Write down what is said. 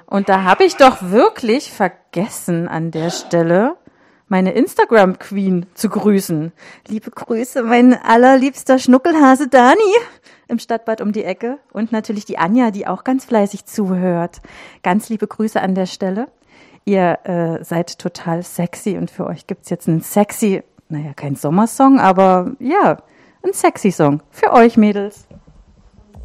Und da habe ich doch wirklich vergessen an der Stelle, meine Instagram-Queen zu grüßen. Liebe Grüße, mein allerliebster Schnuckelhase Dani im Stadtbad um die Ecke. Und natürlich die Anja, die auch ganz fleißig zuhört. Ganz liebe Grüße an der Stelle. Ihr seid total sexy und für euch gibt's jetzt einen sexy, kein Sommersong, aber ja, ein sexy Song für euch Mädels.